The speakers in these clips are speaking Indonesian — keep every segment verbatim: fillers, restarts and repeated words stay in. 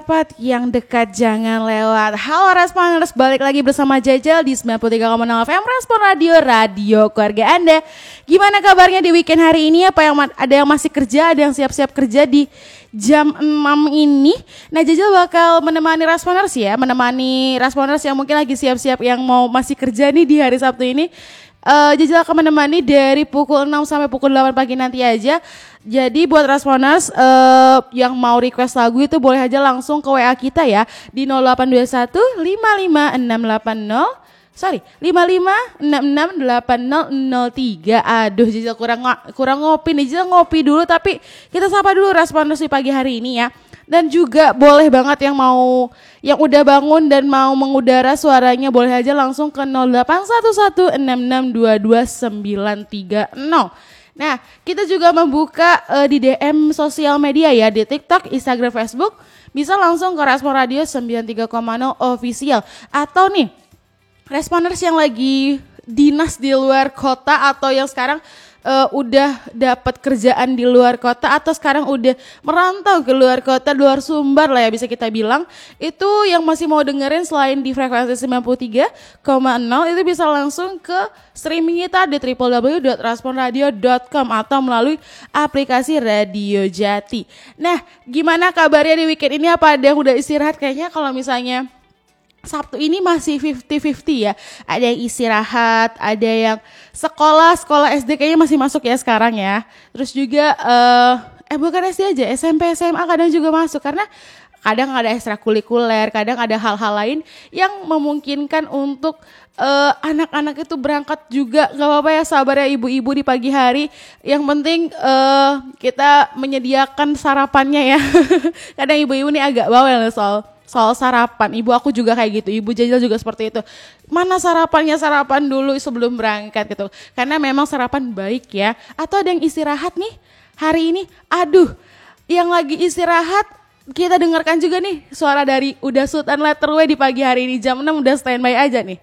Tempat yang dekat jangan lewat. Halo Responers, balik lagi bersama Jajal di sembilan puluh tiga koma nol F M Respon Radio, radio keluarga Anda. Gimana kabarnya di weekend hari ini? Apa yang ada yang masih kerja, ada yang siap-siap kerja di jam enam ini? Nah, Jajal bakal menemani Responers ya, menemani Responers yang mungkin lagi siap-siap yang mau masih kerja nih di hari Sabtu ini. Uh, Jajal akan menemani dari pukul enam sampai pukul delapan pagi nanti aja. Jadi buat Responers uh, yang mau request lagu itu boleh aja langsung ke W A kita ya di nol delapan dua satu lima lima enam delapan nol sorry lima lima enam enam delapan nol nol tiga. Aduh, Jajal kurang kurang ngopi nih. Jajal ngopi dulu, tapi kita sapa dulu Responers di pagi hari ini ya. Dan juga boleh banget yang mau yang udah bangun dan mau mengudara suaranya boleh aja langsung ke nol delapan satu satu enam enam dua dua sembilan tiga nol. Nah, kita juga membuka uh, di D M sosial media ya, di TikTok, Instagram, Facebook. Bisa langsung ke Respon Radio sembilan puluh tiga koma nol official. Atau nih, Responers yang lagi dinas di luar kota atau yang sekarang Uh, udah dapat kerjaan di luar kota atau sekarang udah merantau ke luar kota, luar Sumbar lah ya bisa kita bilang. Itu yang masih mau dengerin selain di frekuensi sembilan puluh tiga koma nol itu bisa langsung ke streaming kita di w w w dot respon radio dot com atau melalui aplikasi Radio Jati. Nah, gimana kabarnya di weekend ini? Apa ada yang udah istirahat? Kayaknya kalau misalnya Sabtu ini masih lima puluh lima puluh ya. Ada yang istirahat, ada yang sekolah, sekolah S D kayaknya masih masuk ya sekarang ya. Terus juga uh, eh bukan S D aja, S M P, S M A kadang juga masuk karena kadang ada ekstrakurikuler, kadang ada hal-hal lain yang memungkinkan untuk uh, anak-anak itu berangkat juga. Gak apa-apa ya, sabar ya ibu-ibu di pagi hari. Yang penting uh, kita menyediakan sarapannya ya. Kadang ibu-ibu nih agak bawel soal soal sarapan. Ibu aku juga kayak gitu, ibu Jajal juga seperti itu. Mana sarapannya, sarapan dulu sebelum berangkat gitu. Karena memang sarapan baik ya. Atau ada yang istirahat nih hari ini. Aduh, yang lagi istirahat kita dengarkan juga nih suara dari Uda Sultan Letter W di pagi hari ini. Jam enam udah standby aja nih.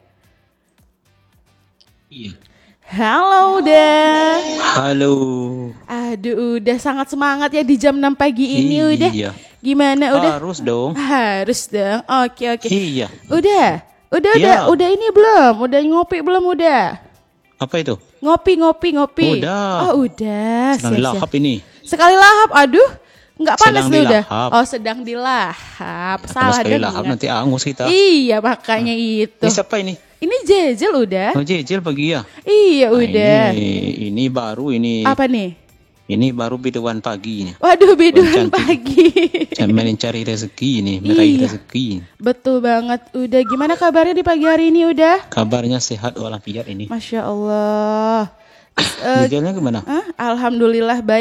Iya. Halo Uda. Halo. Aduh, udah sangat semangat ya di jam enam pagi ini. Iya. Udah. Gimana udah? Harus dong. Harus dong. Oke oke. Iya. Udah. Udah Iya. udah udah ini belum? Udah ngopi belum udah? Apa itu? Ngopi ngopi ngopi. Udah. Oh udah. Sedang Siap-siap. dilahap ini. Sekali lahap. Aduh. Enggak panas Sedang nih udah. dilahap. Oh, sedang dilahap. Kalau Salah sekali dengar. lahap nanti angus kita. Iya, makanya itu. Ini siapa ini? Ini Jajal udah. Oh, Jejel pagi ya. Iya, Nah, udah. Ini, ini baru ini. Apa nih? Ini baru biduan pagi ini. Waduh, biduan Cantik. pagi. Jangan mencari rezeki ini, meraih Iya. rezeki. Betul banget. Udah, gimana kabarnya di pagi hari ini udah? Kabarnya sehat walafiat ini. Masya Allah. Uh, Jejelnya gimana? Alhamdulillah baik.